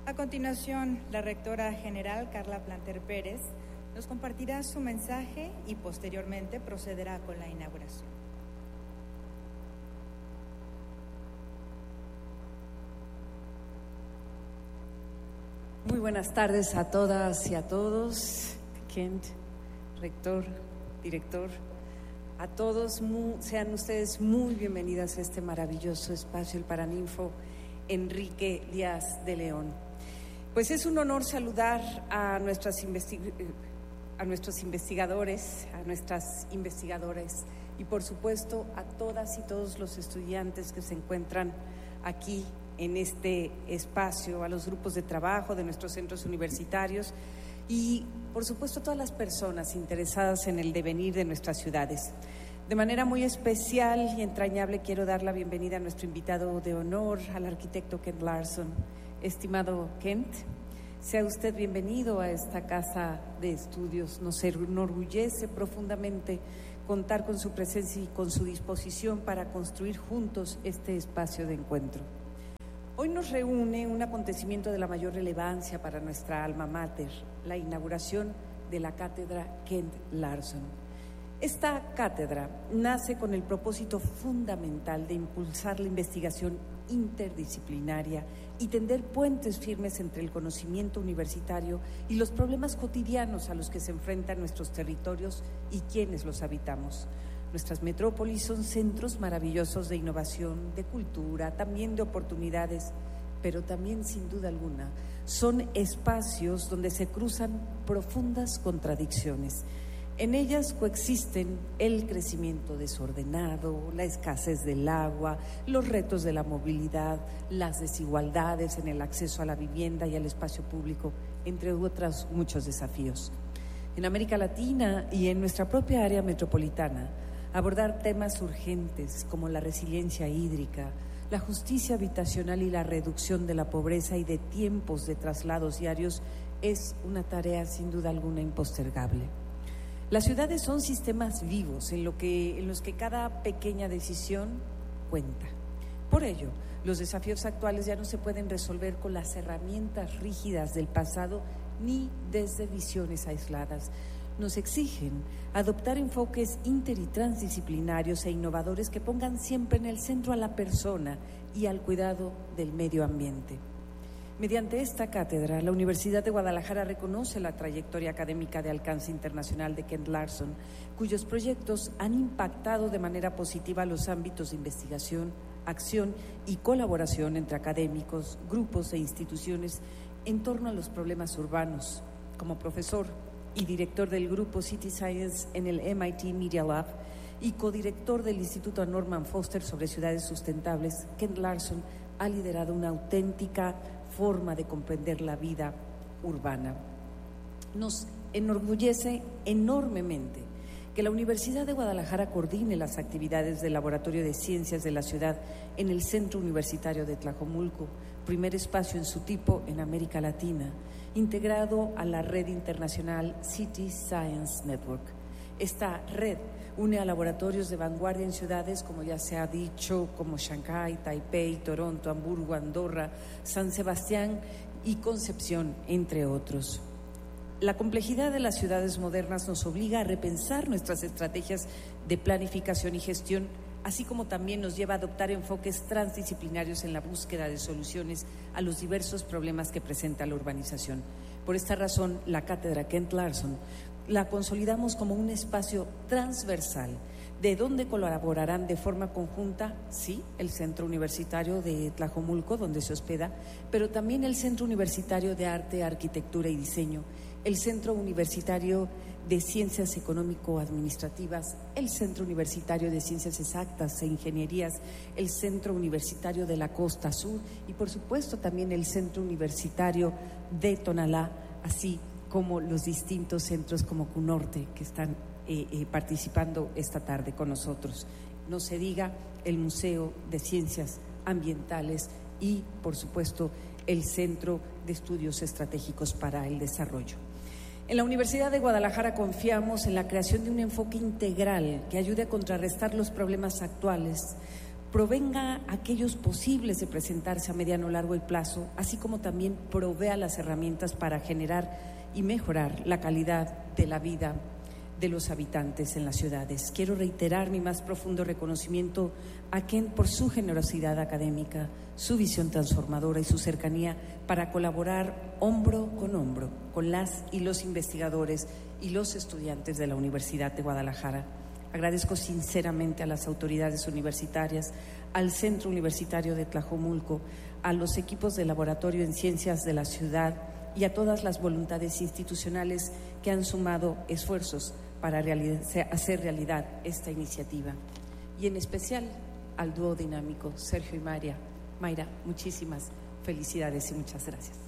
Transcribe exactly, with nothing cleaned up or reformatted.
A continuación, la rectora general Carla Planter Pérez nos compartirá su mensaje y posteriormente procederá con la inauguración. Muy buenas tardes a todas y a todos. Kent, rector, director, a todos, muy, sean ustedes muy bienvenidas a este maravilloso espacio, el Paraninfo Enrique Díaz de León. Pues es un honor saludar a, nuestras investig- a nuestros investigadores, a nuestras investigadoras y por supuesto a todas y todos los estudiantes que se encuentran aquí en este espacio, a los grupos de trabajo de nuestros centros universitarios y por supuesto a todas las personas interesadas en el devenir de nuestras ciudades. De manera muy especial y entrañable quiero dar la bienvenida a nuestro invitado de honor, al arquitecto Kent Larson. Estimado Kent, sea usted bienvenido a esta casa de estudios. Nos enorgullece profundamente contar con su presencia y con su disposición para construir juntos este espacio de encuentro. Hoy nos reúne un acontecimiento de la mayor relevancia para nuestra alma mater, la inauguración de la Cátedra Kent Larson. Esta cátedra nace con el propósito fundamental de impulsar la investigación interdisciplinaria y tender puentes firmes entre el conocimiento universitario y los problemas cotidianos a los que se enfrentan nuestros territorios y quienes los habitamos. Nuestras metrópolis son centros maravillosos de innovación, de cultura, también de oportunidades, pero también, sin duda alguna, son espacios donde se cruzan profundas contradicciones. En ellas coexisten el crecimiento desordenado, la escasez del agua, los retos de la movilidad, las desigualdades en el acceso a la vivienda y al espacio público, entre otros muchos desafíos. En América Latina y en nuestra propia área metropolitana, abordar temas urgentes como la resiliencia hídrica, la justicia habitacional y la reducción de la pobreza y de tiempos de traslados diarios es una tarea sin duda alguna impostergable. Las ciudades son sistemas vivos en, lo que, en los que cada pequeña decisión cuenta. Por ello, los desafíos actuales ya no se pueden resolver con las herramientas rígidas del pasado ni desde visiones aisladas. Nos exigen adoptar enfoques inter y transdisciplinarios e innovadores que pongan siempre en el centro a la persona y al cuidado del medio ambiente. Mediante esta cátedra, la Universidad de Guadalajara reconoce la trayectoria académica de alcance internacional de Kent Larson, cuyos proyectos han impactado de manera positiva los ámbitos de investigación, acción y colaboración entre académicos, grupos e instituciones en torno a los problemas urbanos. Como profesor y director del grupo City Science en el M I T Media Lab y codirector del Instituto Norman Foster sobre ciudades sustentables, Kent Larson ha liderado una auténtica forma de comprender la vida urbana. Nos enorgullece enormemente que la Universidad de Guadalajara coordine las actividades del Laboratorio de Ciencias de la Ciudad en el Centro Universitario de Tlajomulco, primer espacio en su tipo en América Latina, integrado a la red internacional City Science Network. Esta red une a laboratorios de vanguardia en ciudades, como ya se ha dicho, como Shanghái, Taipei, Toronto, Hamburgo, Andorra, San Sebastián y Concepción, entre otros. La complejidad de las ciudades modernas nos obliga a repensar nuestras estrategias de planificación y gestión, así como también nos lleva a adoptar enfoques transdisciplinarios en la búsqueda de soluciones a los diversos problemas que presenta la urbanización. Por esta razón, la Cátedra Kent Larson la consolidamos como un espacio transversal, de donde colaborarán de forma conjunta, sí, el Centro Universitario de Tlajomulco, donde se hospeda, pero también el Centro Universitario de Arte, Arquitectura y Diseño, el Centro Universitario de Ciencias Económico-Administrativas, el Centro Universitario de Ciencias Exactas e Ingenierías, el Centro Universitario de la Costa Sur y, por supuesto, también el Centro Universitario de Tonalá, así como los distintos centros como CUNORTE que están eh, eh, participando esta tarde con nosotros. No se diga el Museo de Ciencias Ambientales y, por supuesto, el Centro de Estudios Estratégicos para el Desarrollo. En la Universidad de Guadalajara confiamos en la creación de un enfoque integral que ayude a contrarrestar los problemas actuales, provenga aquellos posibles de presentarse a mediano, largo y plazo, así como también provea las herramientas para generar y mejorar la calidad de la vida de los habitantes en las ciudades. Quiero reiterar mi más profundo reconocimiento a Kent por su generosidad académica, su visión transformadora y su cercanía para colaborar hombro con hombro con las y los investigadores y los estudiantes de la Universidad de Guadalajara. Agradezco sinceramente a las autoridades universitarias, al Centro Universitario de Tlajomulco, a los equipos de laboratorio en ciencias de la ciudad y a todas las voluntades institucionales que han sumado esfuerzos para hacer realidad esta iniciativa. Y en especial al dúo dinámico Sergio y Mayra. Mayra, muchísimas felicidades y muchas gracias.